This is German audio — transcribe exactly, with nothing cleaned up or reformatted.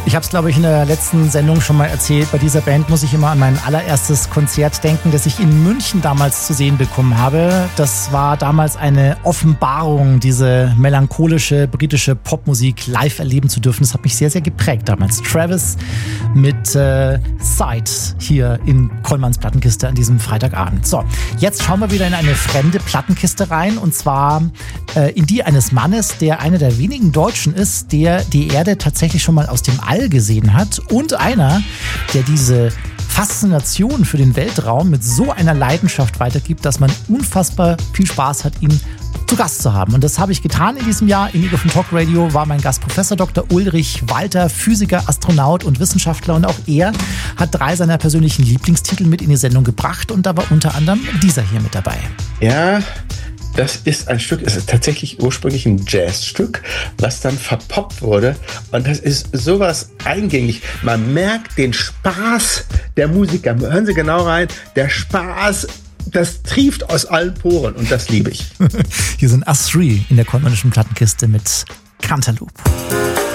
Ich habe es, glaube ich, in der letzten Sendung schon mal erzählt. Bei dieser Band muss ich immer an mein allererstes Konzert denken, das ich in München damals zu sehen bekommen habe. Das war damals eine Offenbarung, diese melancholische britische Popmusik live erleben zu dürfen. Das hat mich sehr, sehr geprägt damals. Travis mit äh, Side hier in Kollmanns Plattenkiste an diesem Freitagabend. So, jetzt schauen wir wieder in eine fremde Plattenkiste rein, und zwar äh, in die eines Mannes, der einer der wenigen Deutschen ist, der die Erde tatsächlich schon mal aus dem All gesehen hat, und einer, der diese Faszination für den Weltraum mit so einer Leidenschaft weitergibt, dass man unfassbar viel Spaß hat, ihn zu Gast zu haben. Und das habe ich getan in diesem Jahr. In Ego von Talk Radio war mein Gast Professor Doktor Ulrich Walter, Physiker, Astronaut und Wissenschaftler. Und auch er hat drei seiner persönlichen Lieblingstitel mit in die Sendung gebracht. Und da war unter anderem dieser hier mit dabei. Ja, das ist ein Stück, es ist tatsächlich ursprünglich ein Jazzstück, was dann verpoppt wurde. Und das ist sowas eingängig. Man merkt den Spaß der Musiker. Hören Sie genau rein. Der Spaß, das trieft aus allen Poren, und das liebe ich. Hier sind Us drei in der Kollmannischen Plattenkiste mit Cantaloupe.